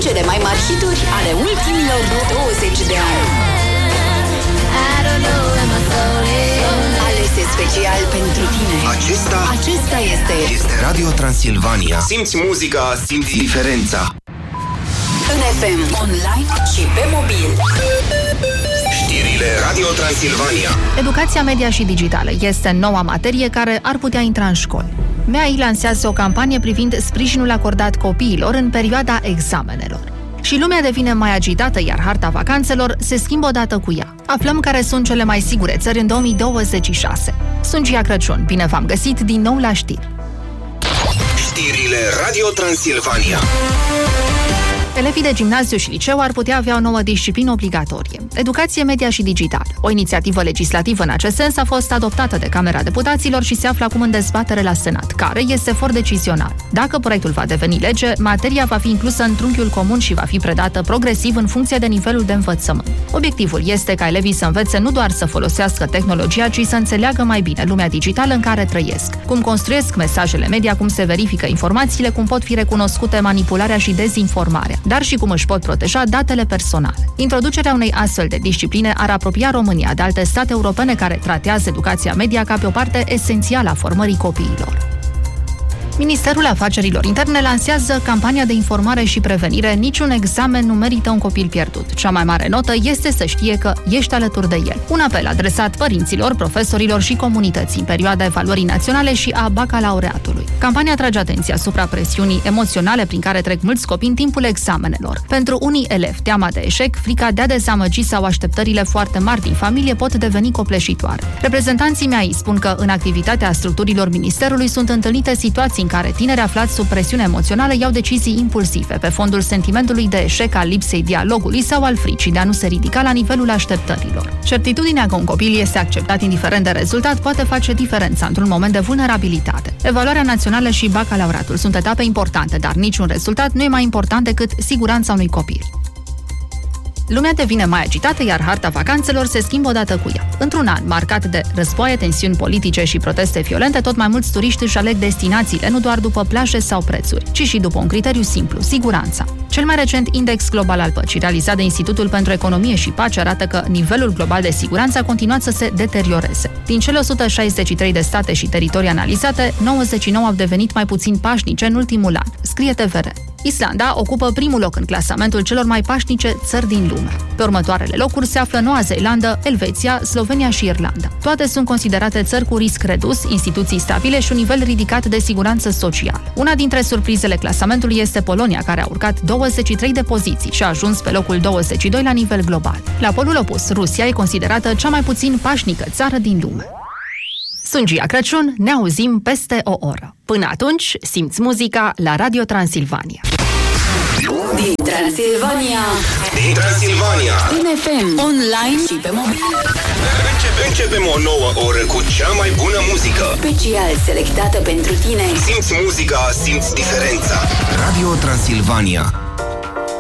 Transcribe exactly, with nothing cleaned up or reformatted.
cele mai mari hituri ale ultimilor douăzeci de ani. Alese special pentru tine. Acesta, Acesta este este Radio Transilvania. Simți muzica, simți diferența. în F M, online și pe mobil. Știrile Radio Transilvania. Educația media și digitală este noua materie care ar putea intra în școli. M A I lansează o campanie privind sprijinul acordat copiilor în perioada examenelor. Și lumea devine mai agitată, iar harta vacanțelor se schimbă odată cu ea. Aflăm care sunt cele mai sigure țări în două mii douăzeci și șase. Sunt Gia Crăciun, bine v-am găsit din nou la știri. Știrile Radio Transilvania. Elevii de gimnaziu și liceu ar putea avea o nouă disciplină obligatorie, educație media și digital. O inițiativă legislativă în acest sens a fost adoptată de Camera Deputaților și se află acum în dezbatere la Senat, care este for decizional. Dacă proiectul va deveni lege, materia va fi inclusă în trunchiul comun și va fi predată progresiv în funcție de nivelul de învățământ. Obiectivul este ca elevii să învețe nu doar să folosească tehnologia, ci să înțeleagă mai bine lumea digitală în care trăiesc, cum construiesc mesajele media, cum se verifică informațiile, cum pot fi recunoscute manipularea și dezinformarea, dar și cum își pot proteja datele personale. Introducerea unei astfel de discipline ar apropia România de alte state europene care tratează educația media ca pe o parte esențială a formării copiilor. Ministerul Afacerilor Interne lansează campania de informare și prevenire Niciun examen nu merită un copil pierdut. Cea mai mare notă este să știe că ești alături de el. Un apel adresat părinților, profesorilor și comunității în perioada evaluării naționale și a bacalaureatului. Campania atrage atenția asupra presiunii emoționale prin care trec mulți copii în timpul examenelor. Pentru unii elevi, teama de eșec, frica de a dezamăgi sau așteptările foarte mari din familie pot deveni copleșitoare. Reprezentanții M A I spun că în activitatea structurilor ministerului sunt întâlnite situații în care tineri aflați sub presiune emoțională iau decizii impulsive pe fondul sentimentului de eșec, al lipsei dialogului sau al fricii de a nu se ridica la nivelul așteptărilor. Certitudinea că un copil este acceptat indiferent de rezultat poate face diferența într-un moment de vulnerabilitate. Evaluarea națională și bacalaureatul sunt etape importante, dar niciun rezultat nu e mai important decât siguranța unui copil. Lumea devine mai agitată, iar harta vacanțelor se schimbă odată cu ea. Într-un an marcat de războaie, tensiuni politice și proteste violente, tot mai mulți turiști își aleg destinațiile nu doar după plaje sau prețuri, ci și după un criteriu simplu, siguranța. Cel mai recent index global al păcii, realizat de Institutul pentru Economie și Pace, arată că nivelul global de siguranță a continuat să se deterioreze. Din cele o sută șaizeci și trei de state și teritorii analizate, nouăzeci și nouă au devenit mai puțin pașnice în ultimul an, scrie T V R. Islanda ocupă primul loc în clasamentul celor mai pașnice țări din lume. Pe următoarele locuri se află Noua Zeelandă, Elveția, Slovenia și Irlanda. Toate sunt considerate țări cu risc redus, instituții stabile și un nivel ridicat de siguranță socială. Una dintre surprizele clasamentului este Polonia, care a urcat douăzeci și trei de poziții și a ajuns pe locul douăzeci și doi la nivel global. La polul opus, Rusia e considerată cea mai puțin pașnică țară din lume. Sunt Gia Crăciun, ne auzim peste o oră. Până atunci, simți muzica la Radio Transilvania. Din Transilvania. Din Transilvania. În F M, online și pe mobil. Începe, începem o nouă oră cu cea mai bună muzică. Special selectată pentru tine. Simți muzica, simți diferența. Radio Transilvania.